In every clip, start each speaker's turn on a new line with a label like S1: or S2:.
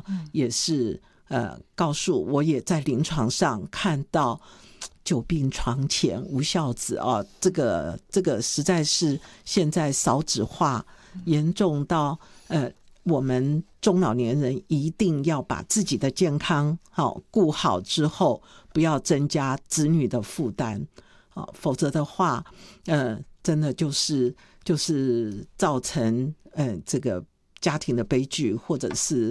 S1: 也是告诉我，也在临床上看到久病床前无孝子啊，这个实在是现在少子化严重到我们中老年人一定要把自己的健康顾好之后，不要增加子女的负担，否则的话真的就是造成这个家庭的悲剧，或者是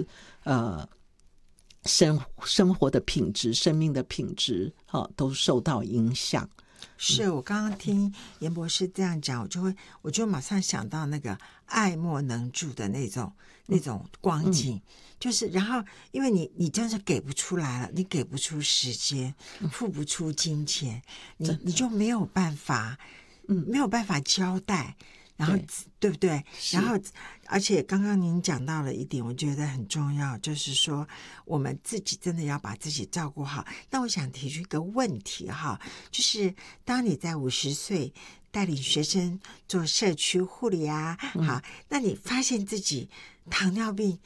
S1: 生活的品质、生命的品质都受到影响。
S2: 是我刚刚听严博士这样讲，我就马上想到那个爱莫能助的那种光景，就是然后因为你真是给不出来了，你给不出时间，付不出金钱，你就没有办法交代。然后 对不对？然后而且刚刚您讲到了一点，我觉得很重要，就是说我们自己真的要把自己照顾好。那我想提出一个问题哈，就是当你在50岁带领学生做社区护理啊，好，那你发现自己糖尿病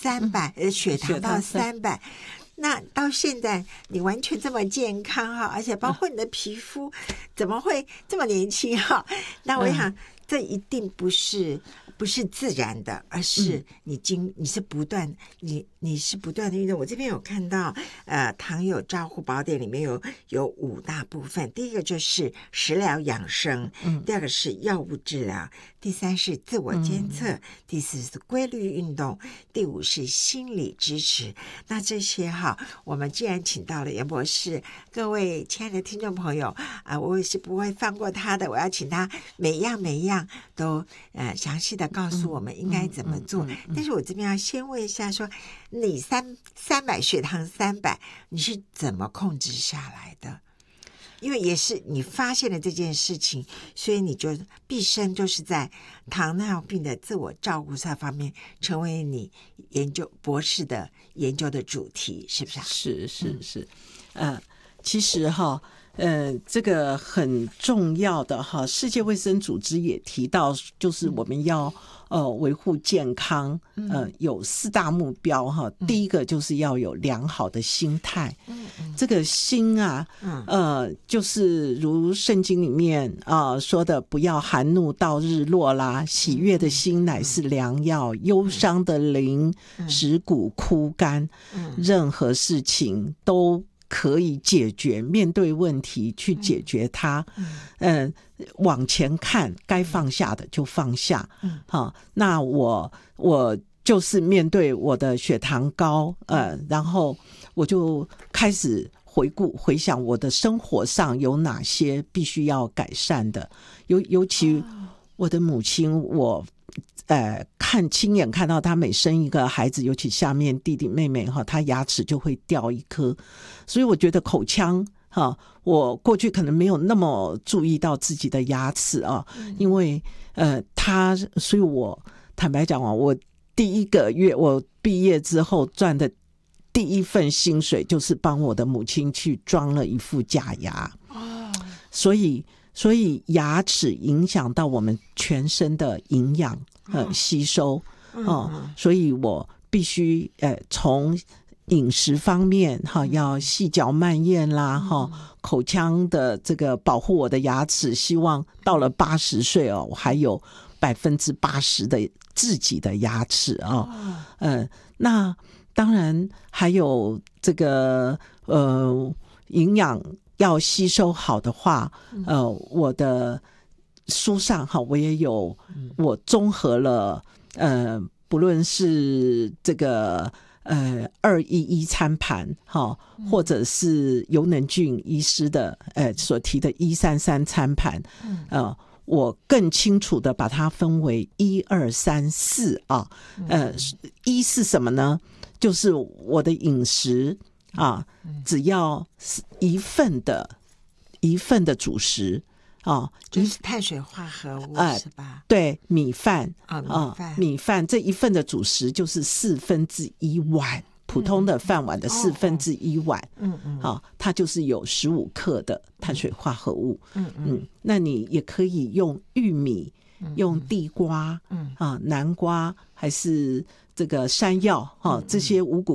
S2: 300，血糖到300。那到现在你完全这么健康哈，而且包括你的皮肤怎么会这么年轻哈？那我想这一定不是自然的，而是你是不断你是不断的运动。我这边有看到糖友照护宝典里面有5大部分，第一个就是食疗养生，第二个是药物治疗，第3是自我监测，第4是规律运动，第5是心理支持。那这些哈，我们既然请到了严博士，各位亲爱的听众朋友我也是不会放过他的，我要请他每样都详细的告诉我们应该怎么做。但是我这边要先问一下说，你300血糖300，你是怎么控制下来的？因为也是你发现了这件事情，所以你就毕生都是在糖尿病的自我照顾这方面成为你博士的研究的主题，是不是？
S1: 是其实这个很重要的世界卫生组织也提到，就是我们要维护健康，有4大目标第一个就是要有良好的心态，这个心就是如圣经里面说的，不要含怒到日落啦，喜悦的心乃是良药，忧伤的灵使骨枯干，任何事情都可以解决，面对问题去解决它，往前看，该放下的就放下。那我就是面对我的血糖高，然后我就开始回想我的生活上有哪些必须要改善的，尤其我的母亲，我亲眼看到他每生一个孩子，尤其下面弟弟妹妹他牙齿就会掉一颗，所以我觉得口腔我过去可能没有那么注意到自己的牙齿因为所以我坦白讲我第1个月我毕业之后赚的第1份薪水就是帮我的母亲去装了一副假牙，所以牙齿影响到我们全身的营养吸收，所以我必须从饮食方面要细嚼慢咽啦，口腔的这个保护我的牙齿，希望到了80岁我还有80%的自己的牙齿那当然还有这个营养要吸收好的话，我的书上我也有，我综合了不论是这个211餐盘或者是尤能俊医师的所提的133餐盘，我更清楚的把它分为1、2、3、4一是什么呢？就是我的饮食只要一份的主食
S2: 就是碳水化合物是吧？
S1: 对，米饭
S2: 米饭
S1: 这一份的主食就是1/4碗，普通的饭碗的1/4碗，它就是有15克的碳水化合物。那你也可以用玉米，用地瓜，南瓜，还是这个山药这些五谷